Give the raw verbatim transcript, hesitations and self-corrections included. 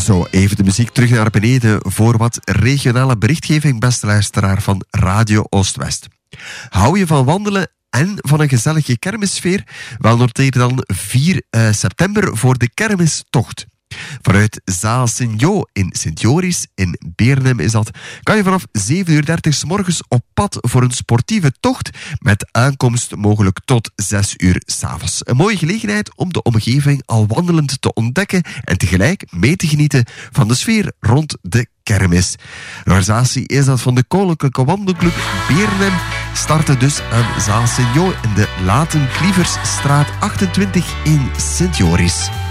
Zo, even de muziek terug naar beneden voor wat regionale berichtgeving, beste luisteraar van Radio Oost-West. Hou je van wandelen en van een gezellige kermissfeer? Wel, noteer dan vier september voor de kermistocht. Vanuit Zaal Sint-Jo in Sint-Joris, in Beernem is dat, kan je vanaf zeven uur dertig 's morgens op pad voor een sportieve tocht met aankomst mogelijk tot zes uur 's avonds. Een mooie gelegenheid om de omgeving al wandelend te ontdekken en tegelijk mee te genieten van de sfeer rond de kermis. De organisatie is dat van de Koninklijke Wandelclub Beernem, startte dus aan Zaal Sint-Jo in de Laten Klieversstraat achtentwintig in Sint-Joris.